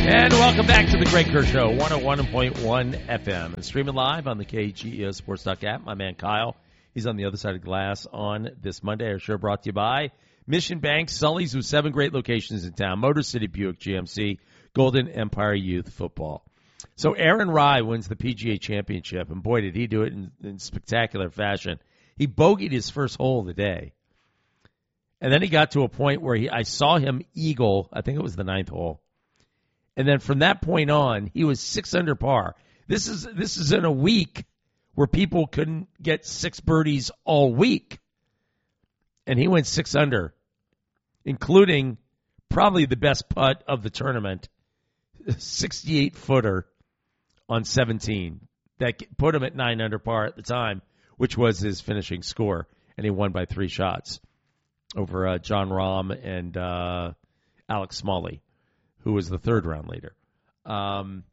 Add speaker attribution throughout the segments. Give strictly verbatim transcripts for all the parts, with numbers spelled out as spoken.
Speaker 1: And welcome back to the Greg Kerr Show, one oh one point one F M. And streaming live on the K G E O Sports app. My man Kyle, he's on the other side of the glass on this Monday. Our show brought to you by Mission Bank, Sully's with seven great locations in town, Motor City Buick G M C, Golden Empire Youth Football. So Aaron Rai wins the P G A Championship, and boy, did he do it in, in spectacular fashion. He bogeyed his first hole of the day. And then he got to a point where he, I saw him eagle, I think it was the ninth hole. And then from that point on, he was six under par. This is this is in a week where people couldn't get six birdies all week. And he went six under, including probably the best putt of the tournament, sixty-eight footer on seventeen. That put him at nine under par at the time, which was his finishing score. And he won by three shots over uh, John Rahm and uh, Alex Smalley, who was the third round leader. Um,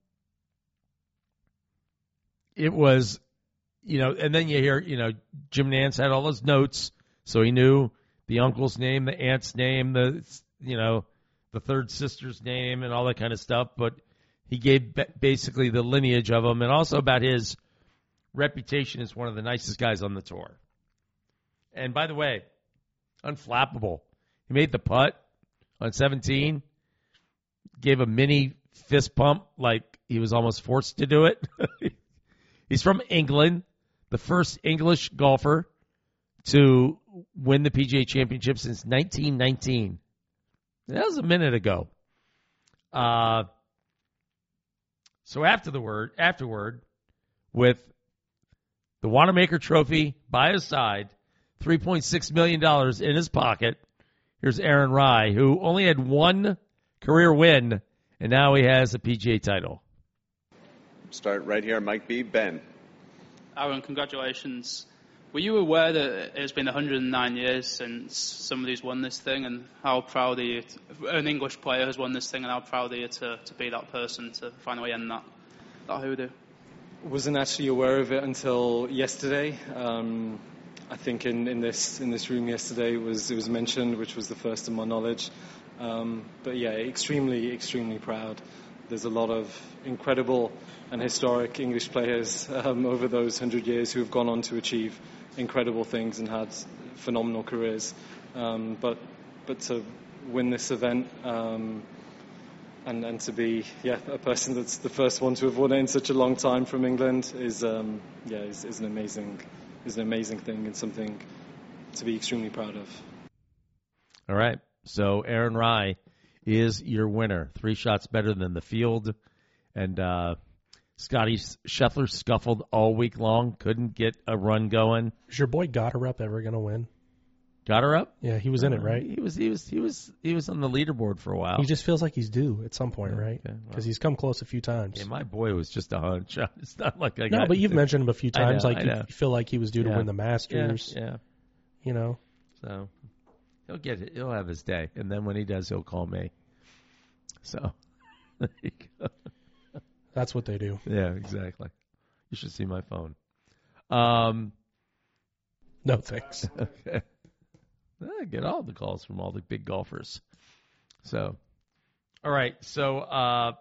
Speaker 1: it was, you know, and then you hear, you know, Jim Nance had all those notes, so he knew the uncle's name, the aunt's name, the, you know, the third sister's name and all that kind of stuff, but he gave basically the lineage of them and also about his reputation as one of the nicest guys on the tour. And by the way, unflappable. He made the putt on seventeen. Gave a mini fist pump like he was almost forced to do it. He's from England, the first English golfer to win the P G A Championship since nineteen nineteen. That was a minute ago. Uh, so after the word, afterward, with the Wanamaker Trophy by his side, three point six million dollars in his pocket, here's Aaron Rai, who only had one career win, and now he has a P G A title.
Speaker 2: Start right here, Mike B. Ben.
Speaker 3: Aaron, congratulations. Were you aware that it's been one hundred nine years since somebody's won this thing, and how proud are you, to, an English player has won this thing, and how proud are you to, to be that person to finally end that, that hoodoo?
Speaker 4: Wasn't actually aware of it until yesterday. Um, I think in, in this in this room yesterday it was it was mentioned, which was the first to my knowledge. Um, but yeah, extremely, extremely proud. There's a lot of incredible and historic English players um, over those hundred years who have gone on to achieve incredible things and had phenomenal careers. Um, but but to win this event um, and and to be yeah a person that's the first one to have won it in such a long time from England is um, yeah is, is an amazing is an amazing thing and something to be extremely proud of.
Speaker 1: All right. So Aaron Rai is your winner. Three shots better than the field. And uh, Scotty Scheffler scuffled all week long. Couldn't get a run going.
Speaker 5: Is your boy Gotterup ever going to win?
Speaker 1: Gotterup?
Speaker 5: Yeah, he was in uh, it, right?
Speaker 1: He was he was he was he was on the leaderboard for a while.
Speaker 5: He just feels like he's due at some point, right? Because okay, well. he's come close a few times.
Speaker 1: Yeah, my boy was just a hunch. It's not like I
Speaker 5: No,
Speaker 1: got
Speaker 5: but you've mentioned him a few times,
Speaker 1: know,
Speaker 5: like you feel like he was due
Speaker 1: yeah.
Speaker 5: to win the Masters.
Speaker 1: Yeah, yeah.
Speaker 5: You know.
Speaker 1: So he'll get it. He'll have his day, and then when he does, he'll call me. So there you go.
Speaker 5: That's what they do.
Speaker 1: Yeah, exactly. You should see my phone. Um,
Speaker 5: no thanks.
Speaker 1: Okay. I get all the calls from all the big golfers. So, all right. So, uh,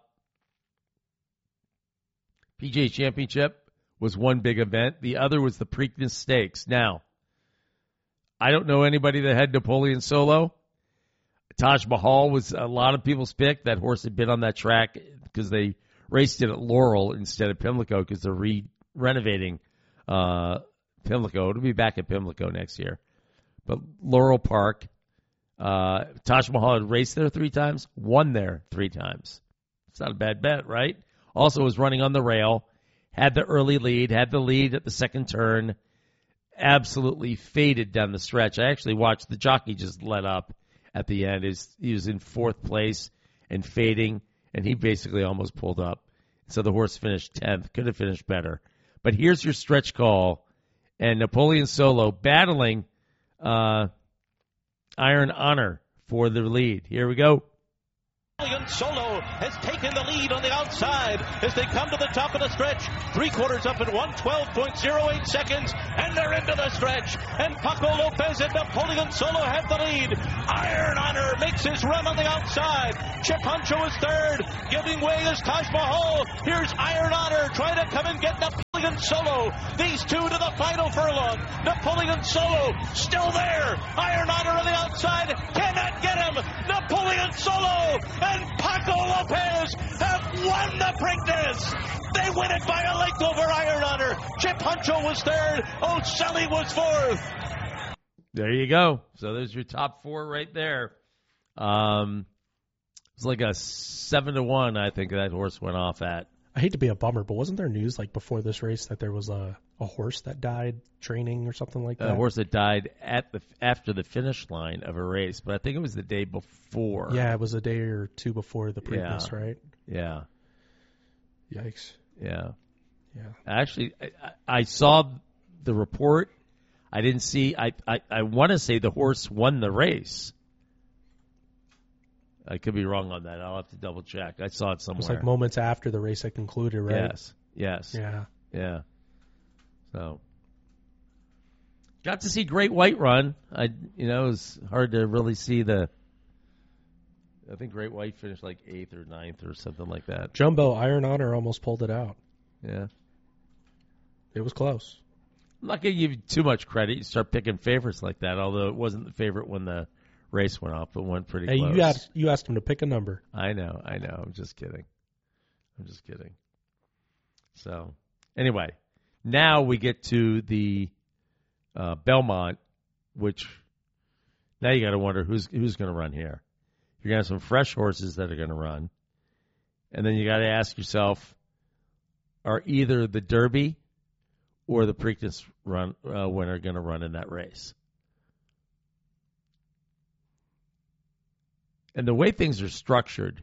Speaker 1: P G A Championship was one big event. The other was the Preakness Stakes. Now, I don't know anybody that had Napoleon Solo. Taj Mahal was a lot of people's pick. That horse had been on that track because they raced it at Laurel instead of Pimlico because they're re- renovating uh, Pimlico. It'll be back at Pimlico next year. But Laurel Park, uh, Taj Mahal had raced there three times, won there three times. It's not a bad bet, right? Also was running on the rail, had the early lead, had the lead at the second turn, absolutely faded down the stretch. I actually watched the jockey just let up at the end. He was in fourth place and fading, and he basically almost pulled up. So the horse finished tenth. Could have finished better. But here's your stretch call, and Napoleon Solo battling Uh, Iron Honor for the lead. Here we go.
Speaker 6: Solo has taken the lead on the outside as they come to the top of the stretch. Three quarters up in one twelve point oh eight seconds, and they're into the stretch. And Paco Lopez and Napoleon Solo have the lead. Iron Honor makes his run on the outside. Chip Huncho is third. Giving way is Taj Mahal. Here's Iron Honor trying to come and get Napoleon Solo. These two to the final furlong. Napoleon Solo still there. Iron Honor on the outside cannot get him. Napoleon Solo and Paco Lopez have won the Preakness. They win it by a length over Iron Honor. Chip Huncho was third. O'Sully was fourth.
Speaker 1: There you go. So there's your top four right there. Um, it's like a seven to one. I think that horse went off at.
Speaker 5: I hate to be a bummer, but wasn't there news like before this race that there was a, a horse that died training or something like that?
Speaker 1: A horse that died at the after the finish line of a race, but I think it was the day before.
Speaker 5: Yeah, it was a day or two before the Preakness,
Speaker 1: yeah.
Speaker 5: right?
Speaker 1: Yeah.
Speaker 5: Yikes.
Speaker 1: Yeah.
Speaker 5: Yeah.
Speaker 1: Actually, I, I saw the report. I didn't see. I I, I want to say the horse won the race. I could be wrong on that. I'll have to double check. I saw it somewhere.
Speaker 5: It was like moments after the race had concluded, right?
Speaker 1: Yes. Yes.
Speaker 5: Yeah.
Speaker 1: Yeah. So, got to see Great White run. I, you know, it was hard to really see the. I think Great White finished like eighth or ninth or something like that.
Speaker 5: Jumbo Iron Honor almost pulled it out.
Speaker 1: Yeah.
Speaker 5: It was close.
Speaker 1: I'm not going to give you too much credit. You start picking favorites like that, although it wasn't the favorite when the race went off, but went pretty
Speaker 5: hey,
Speaker 1: close.
Speaker 5: you asked you asked him to pick a number.
Speaker 1: I know, I know. I'm just kidding. I'm just kidding. So, anyway, now we get to the uh, Belmont, which now you got to wonder who's who's going to run here. You're going to have some fresh horses that are going to run, and then you got to ask yourself, are either the Derby or the Preakness run uh, winner going to run in that race? And the way things are structured,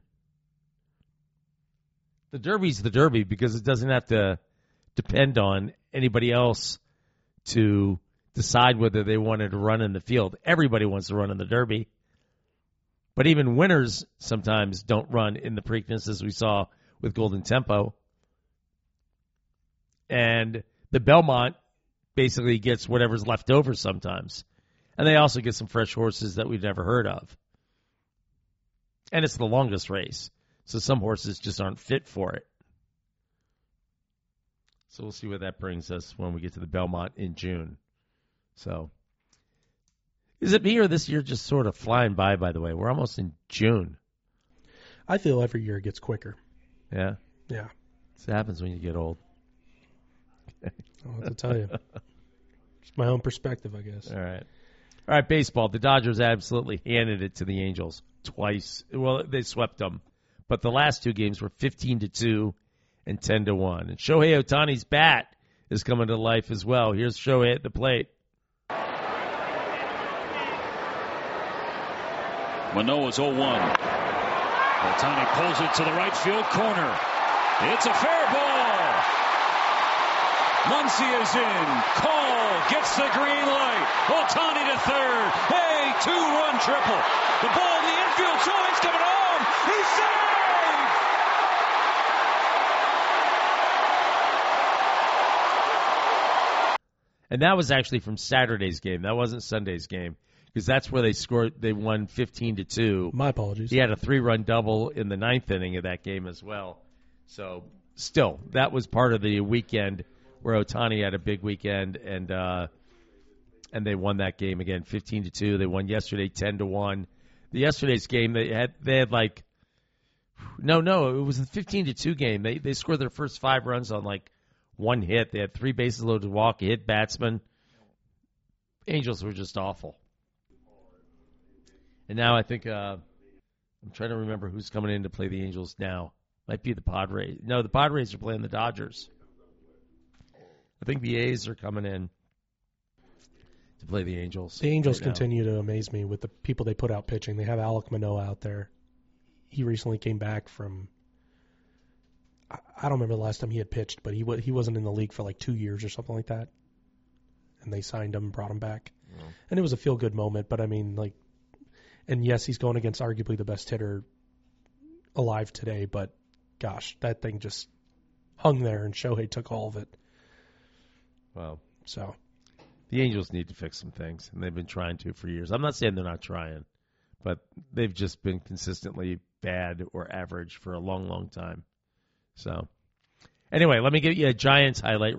Speaker 1: the Derby's the Derby because it doesn't have to depend on anybody else to decide whether they wanted to run in the field. Everybody wants to run in the Derby. But even winners sometimes don't run in the Preakness, as we saw with Golden Tempo. And the Belmont basically gets whatever's left over sometimes. And they also get some fresh horses that we've never heard of. And it's the longest race, so some horses just aren't fit for it. So we'll see what that brings us when we get to the Belmont in June. So, is it me or this year just sort of flying by, by the way? We're almost in June.
Speaker 5: I feel every year it gets quicker.
Speaker 1: Yeah?
Speaker 5: Yeah.
Speaker 1: This happens when you get old.
Speaker 5: I'll have to tell you. It's my own perspective, I guess.
Speaker 1: All right. All right, baseball. The Dodgers absolutely handed it to the Angels twice. Well, they swept them. But the last two games were fifteen to two and ten to one. And Shohei Ohtani's bat is coming to life as well. Here's Shohei at the plate.
Speaker 7: Manoah's oh one. Ohtani pulls it to the right field corner. It's a fair ball. Muncy is in. Call gets the green light. Ohtani to third. Hey, two-run triple. The ball in the infield. Shohei's coming home. He's saved.
Speaker 1: And that was actually from Saturday's game. That wasn't Sunday's game because that's where they scored. They won fifteen to two.
Speaker 5: My apologies.
Speaker 1: He had a three-run double in the ninth inning of that game as well. So, still, that was part of the weekend where Ohtani had a big weekend, and uh, and they won that game again, fifteen to two. They won yesterday, ten to one. The yesterday's game, they had they had like no, no, it was a fifteen to two game. They they scored their first five runs on like one hit. They had three bases loaded, walk, a hit batsman. Angels were just awful. And now I think uh, I'm trying to remember who's coming in to play the Angels now. Might be the Padres. No, the Padres are playing the Dodgers. I think the A's are coming in to play the Angels.
Speaker 5: The Angels
Speaker 1: right
Speaker 5: continue to amaze me with the people they put out pitching. They have Alek Manoah out there. He recently came back from, I don't remember the last time he had pitched, but he he wasn't in the league for like two years or something like that. And they signed him and brought him back. Oh. And it was a feel-good moment, but I mean, like, and yes, he's going against arguably the best hitter alive today, but gosh, that thing just hung there, and Shohei took all of it.
Speaker 1: Well,
Speaker 5: so
Speaker 1: the Angels need to fix some things, and they've been trying to for years. I'm not saying they're not trying, but they've just been consistently bad or average for a long, long time. So, anyway, let me give you a Giants highlight